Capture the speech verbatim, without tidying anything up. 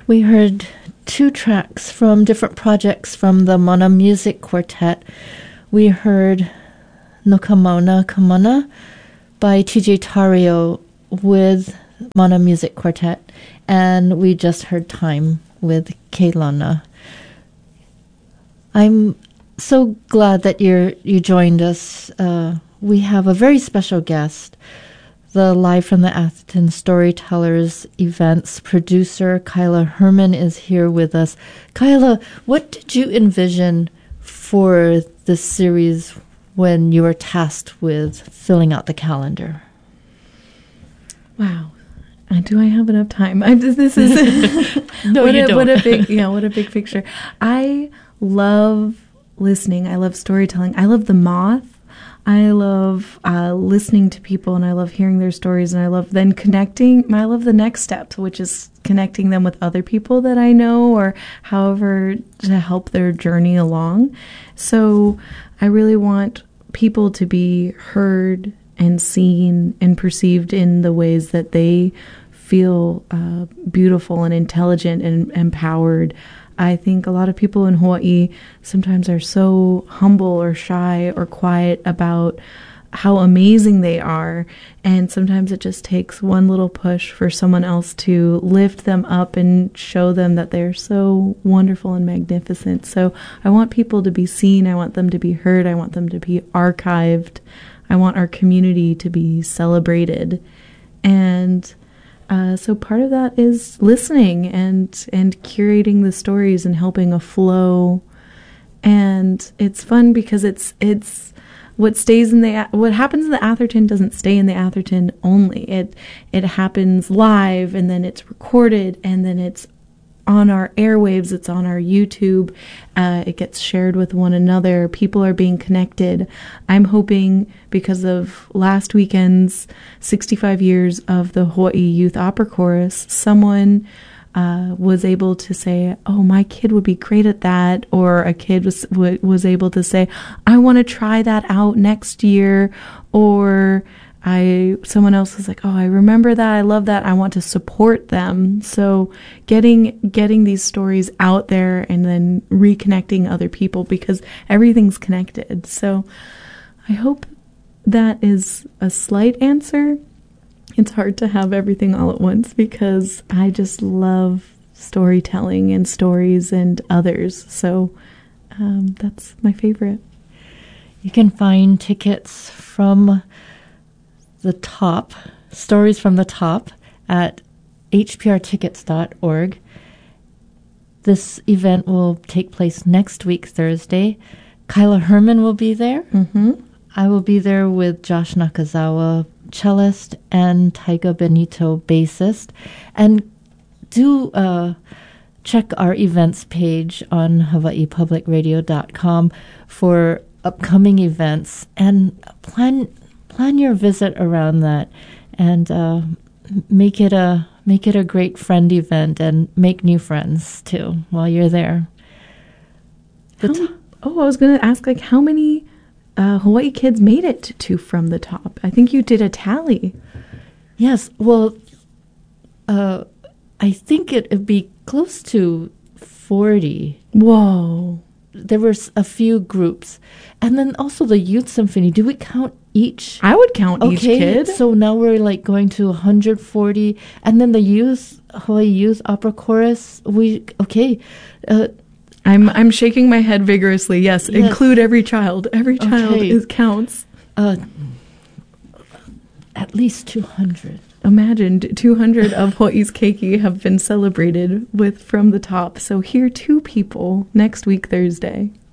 We heard two tracks from different projects from the Mana Music Quartet. We heard Nokamauna Kamana by T J Tario with Mana Music Quartet, and we just heard Time with Keilana. I'm so glad that you're you joined us. Uh, we have a very special guest, the Live from the Atherton Storytellers events producer, Kyla Herman, is here with us. Kyla, what did you envision for this series when you were tasked with filling out the calendar? Wow. Uh, do I have enough time? I just, this is no, what you a, don't. What a big, yeah, what a big picture. I love listening. I love storytelling. I love The Moth. I love uh, listening to people, and I love hearing their stories, and I love then connecting. I love the next step, which is connecting them with other people that I know, or however to help their journey along. So I really want people to be heard and seen and perceived in the ways that they feel uh, beautiful and intelligent and empowered. I think a lot of people in Hawaii sometimes are so humble or shy or quiet about how amazing they are. And sometimes it just takes one little push for someone else to lift them up and show them that they're so wonderful and magnificent. So I want people to be seen. I want them to be heard. I want them to be archived. I want our community to be celebrated. And Uh, so part of that is listening and and curating the stories and helping a flow. And it's fun because it's it's what stays in the what happens in the Atherton doesn't stay in the Atherton only. It it happens live, and then it's recorded, and then it's on our airwaves. It's on our YouTube. Uh, it gets shared with one another. People are being connected. I'm hoping, because of last weekend's sixty-five years of the Hawaii Youth Opera Chorus, someone uh, was able to say, oh, my kid would be great at that. Or a kid was w- was able to say, I want to try that out next year. Or I someone else was like, oh, I remember that. I love that. I want to support them. So getting getting these stories out there and then reconnecting other people, because everything's connected. So I hope that is a slight answer. It's hard to have everything all at once because I just love storytelling and stories and others. So um, that's my favorite. You can find tickets from the top, Stories from the Top, at h p r tickets dot org. This event will take place next week, Thursday. Kyla Herman will be there. Mm-hmm. I will be there with Josh Nakazawa, cellist, and Taiga Benito, bassist. And do uh, check our events page on hawaii public radio dot com for upcoming events, and plan plan your visit around that, and uh, make it a make it a great friend event, and make new friends too while you're there. The How, t- oh, I was going to ask, like, how many uh, Hawaii kids made it to From the Top? I think you did a tally. Yes, well, uh, I think it would be close to forty. Whoa. There were a few groups. And then also the Youth Symphony. Do we count each? I would count okay, each kid. So now we're like going to one hundred forty. And then the Youth, Hawaii Youth Opera Chorus. We, okay. Uh, I'm I'm shaking my head vigorously. Yes, yes. Include every child. Every child okay. is counts. Uh, at least two hundred. Imagine two hundred of Hawaii's keiki have been celebrated with From the Top. So here, two people next week, Thursday.